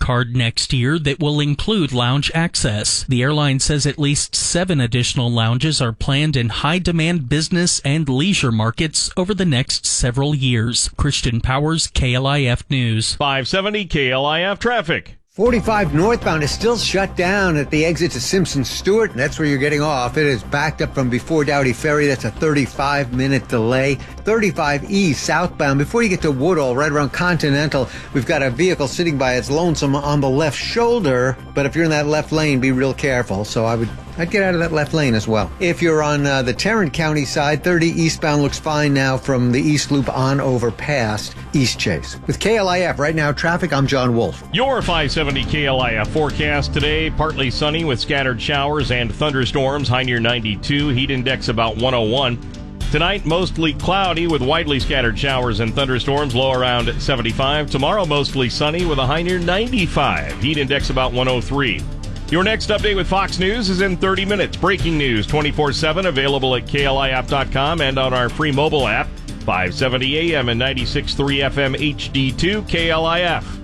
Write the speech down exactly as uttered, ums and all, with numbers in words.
card next year that will include lounge access. The airline says at least seven additional lounges are planned in high-demand business and leisure markets over the next several years. Christian Powers, K L I F News. five seventy K L I F traffic. forty-five northbound is still shut down at the exit to Simpson-Stewart. That's where you're getting off. It is backed up from before Dowdy Ferry. That's a thirty-five minute delay. thirty-five E southbound. Before you get to Woodall, right around Continental, we've got a vehicle sitting by its lonesome on the left shoulder. But if you're in that left lane, be real careful. So I would I'd get out of that left lane as well. If you're on uh, the Tarrant County side, thirty eastbound looks fine now from the East Loop on over past East Chase. With K L I F right now traffic, I'm John Wolf. Your five seventy K L I F forecast today, partly sunny with scattered showers and thunderstorms, high near ninety-two, heat index about one oh one. Tonight, mostly cloudy with widely scattered showers and thunderstorms, low around seventy-five. Tomorrow, mostly sunny with a high near ninety-five, heat index about one oh three. Your next update with Fox News is in thirty minutes. Breaking news twenty-four seven, available at K L I F dot com and on our free mobile app. five seventy A M and ninety-six point three F M H D two K L I F.